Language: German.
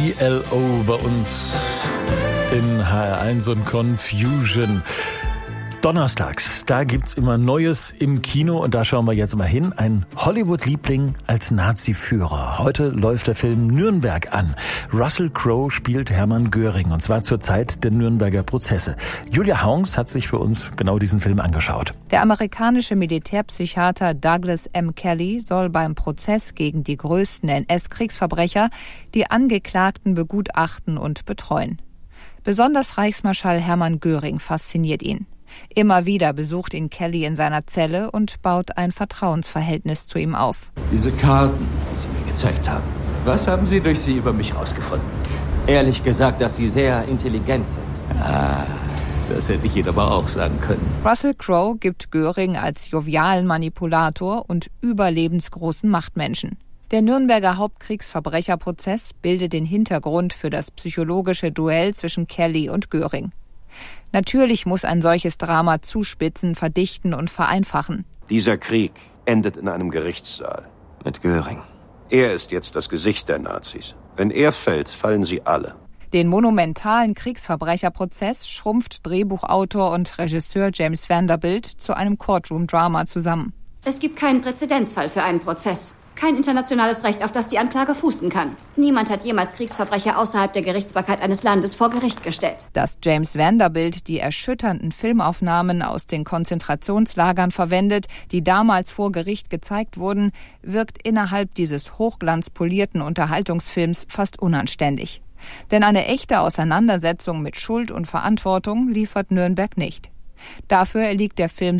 ELO bei uns in HR1 und Confusion. Donnerstags, da gibt's immer Neues im Kino und da schauen wir jetzt mal hin. Ein Hollywood-Liebling als Nazi-Führer. Heute läuft der Film Nürnberg an. Russell Crowe spielt Hermann Göring und zwar zur Zeit der Nürnberger Prozesse. Julia Haunks hat sich für uns genau diesen Film angeschaut. Der amerikanische Militärpsychiater Douglas M. Kelly soll beim Prozess gegen die größten NS-Kriegsverbrecher die Angeklagten begutachten und betreuen. Besonders Reichsmarschall Hermann Göring fasziniert ihn. Immer wieder besucht ihn Kelly in seiner Zelle und baut ein Vertrauensverhältnis zu ihm auf. Diese Karten, die Sie mir gezeigt haben, was haben Sie durch sie über mich rausgefunden? Ehrlich gesagt, dass Sie sehr intelligent sind. Das hätte ich Ihnen aber auch sagen können. Russell Crowe gibt Göring als jovialen Manipulator und überlebensgroßen Machtmenschen. Der Nürnberger Hauptkriegsverbrecherprozess bildet den Hintergrund für das psychologische Duell zwischen Kelly und Göring. Natürlich muss ein solches Drama zuspitzen, verdichten und vereinfachen. Dieser Krieg endet in einem Gerichtssaal. Mit Göring. Er ist jetzt das Gesicht der Nazis. Wenn er fällt, fallen sie alle. Den monumentalen Kriegsverbrecherprozess schrumpft Drehbuchautor und Regisseur James Vanderbilt zu einem Courtroom-Drama zusammen. Es gibt keinen Präzedenzfall für einen Prozess. Kein internationales Recht, auf das die Anklage fußen kann. Niemand hat jemals Kriegsverbrecher außerhalb der Gerichtsbarkeit eines Landes vor Gericht gestellt. Dass James Vanderbilt die erschütternden Filmaufnahmen aus den Konzentrationslagern verwendet, die damals vor Gericht gezeigt wurden, wirkt innerhalb dieses hochglanzpolierten Unterhaltungsfilms fast unanständig. Denn eine echte Auseinandersetzung mit Schuld und Verantwortung liefert Nürnberg nicht. Dafür erliegt der Film